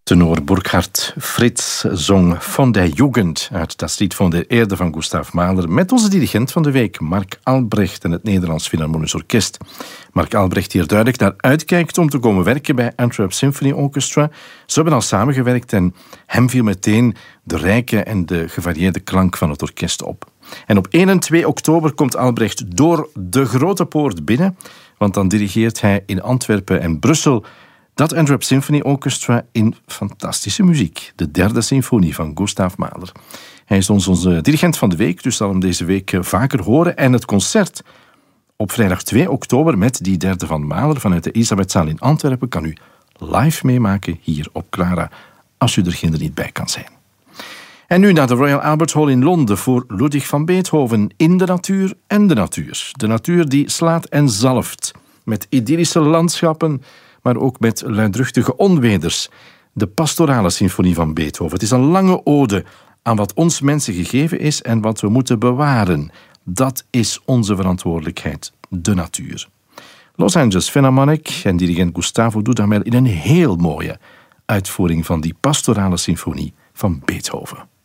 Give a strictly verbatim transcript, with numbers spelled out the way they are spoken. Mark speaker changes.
Speaker 1: Tenor Burkhard Fritz zong Von der Jugend uit Das Lied von der Erde van Gustav Mahler met onze dirigent van de week, Mark Albrecht en het Nederlands Philharmonisch Orkest. Mark Albrecht die er duidelijk naar uitkijkt om te komen werken bij Antwerp Symphony Orchestra. Ze hebben al samengewerkt en hem viel meteen de rijke en de gevarieerde klank van het orkest op. En op één en twee oktober komt Albrecht door de grote poort binnen, want dan dirigeert hij in Antwerpen en Brussel dat Antwerp Symphony Orchestra in fantastische muziek. De derde symfonie van Gustav Mahler. Hij is ons onze dirigent van de week, dus zal hem deze week vaker horen. En het concert op vrijdag twee oktober met die derde van Mahler vanuit de Elisabethzaal in Antwerpen kan u live meemaken hier op Clara, als u er ginder niet bij kan zijn. En nu naar de Royal Albert Hall in Londen voor Ludwig van Beethoven in de natuur en de natuur. De natuur die slaat en zalft met idyllische landschappen, maar ook met luidruchtige onweders. De pastorale symfonie van Beethoven. Het is een lange ode aan wat ons mensen gegeven is en wat we moeten bewaren. Dat is onze verantwoordelijkheid, de natuur. Los Angeles Philharmonic en dirigent Gustavo Dudamel in een heel mooie uitvoering van die pastorale symfonie van Beethoven.